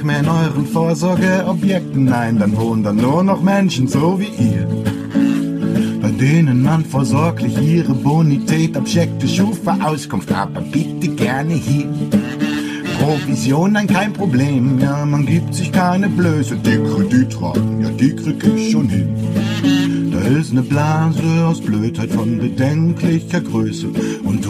mehr in euren Vorsorgeobjekten. Nein, dann wohnen da nur noch Menschen so wie ihr, bei denen man vorsorglich ihre Bonität abcheckte. Schufa-Auskunft, aber bitte gerne hier. Provision, nein, kein Problem, ja, man gibt sich keine Blöße. Die Kreditraten, ja, die krieg ich schon hin. Da ist ne Blase aus Blödheit von bedenklicher Größe. Und du